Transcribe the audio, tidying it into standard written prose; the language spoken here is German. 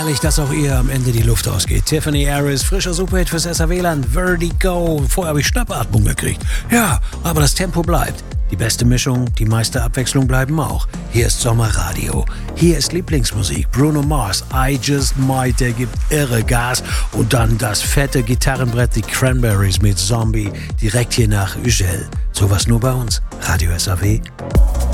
herrlich, dass auch ihr am Ende die Luft ausgeht. Tiffany Harris, frischer Superhit fürs SAW-Land, Vertigo. Vorher habe ich Schnappatmung gekriegt. Ja, aber das Tempo bleibt. Die beste Mischung, die meiste Abwechslung bleiben auch. Hier ist Sommerradio. Hier ist Lieblingsmusik. Bruno Mars, I Just Might, der gibt irre Gas. Und dann das fette Gitarrenbrett, die Cranberries mit Zombie, direkt hier nach Ugel. Sowas nur bei uns. Radio SAW.